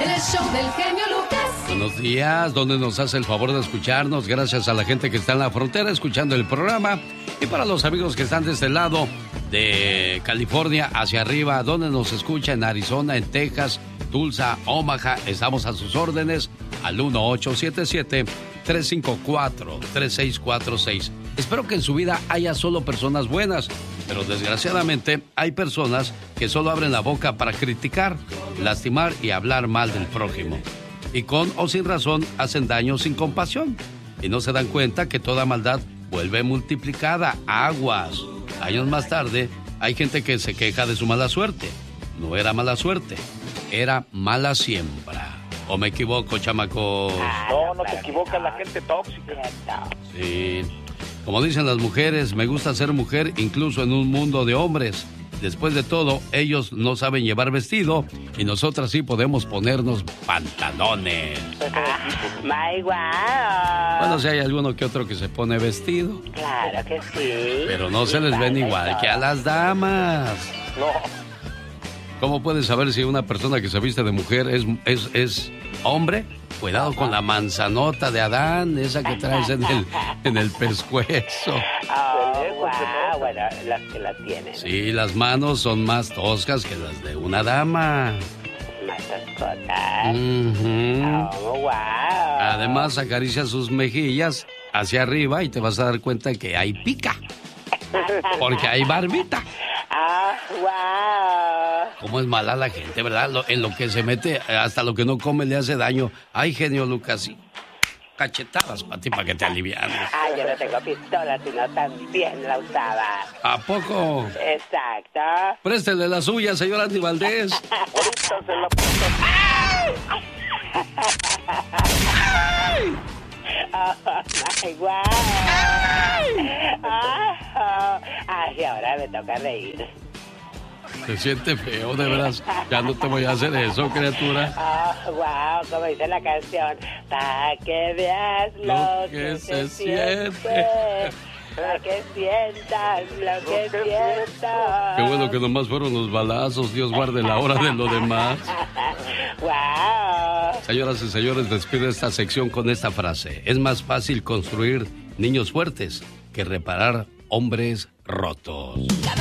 en el show del genio Lucas. Buenos días, donde nos hace el favor de escucharnos. Gracias a la gente que está en la frontera escuchando el programa. Y para los amigos que están de este lado, de California hacia arriba, donde nos escucha en Arizona, en Texas, Tulsa, Omaha, estamos a sus órdenes al 1877-354-3646. Espero que en su vida haya solo personas buenas, pero desgraciadamente hay personas que solo abren la boca para criticar, lastimar y hablar mal del prójimo. Y con o sin razón hacen daño sin compasión. Y no se dan cuenta que toda maldad vuelve multiplicada. Aguas. Años más tarde, hay gente que se queja de su mala suerte. No era mala suerte, era mala siembra. ¿O me equivoco, chamacos? No te equivocas, la gente tóxica. Sí. Como dicen las mujeres, me gusta ser mujer incluso en un mundo de hombres. Después de todo, ellos no saben llevar vestido y nosotras sí podemos ponernos pantalones. ¡My wow! Bueno, si hay alguno que otro que se pone vestido. Claro que sí. Pero no se les ven igual que a las damas. No. ¿Cómo puedes saber si una persona que se viste de mujer es hombre? Cuidado con la manzanota de Adán, esa que traes en el pescuezo. Wow, bueno, las que la tienen. Sí, las manos son más toscas que las de una dama. Más toscotas. Wow. Además, acaricia sus mejillas hacia arriba y te vas a dar cuenta que hay pica. Porque hay barbita. Wow. Cómo es mala la gente, ¿verdad? En lo que se mete, hasta lo que no come le hace daño. Ay, genio Lucas, sí. Cachetadas para ti, para que te alivianes. Ay, yo no tengo pistola, sino también la usaba. ¿A poco? Exacto. Préstele la suya, señor Andy Valdés. Ahorita se la puta. Oh, my wow. Ay, ahora me toca reír. Se siente feo, de veras. Ya no te voy a hacer eso, criatura. Oh, wow, como dice la canción. Pa' que veas lo que se siente. Para que sientas lo que siento. Qué bueno que nomás fueron los balazos. Dios guarde la hora de lo demás. Wow. Señoras y señores, despide esta sección con esta frase. Es más fácil construir niños fuertes que reparar hombres rotos.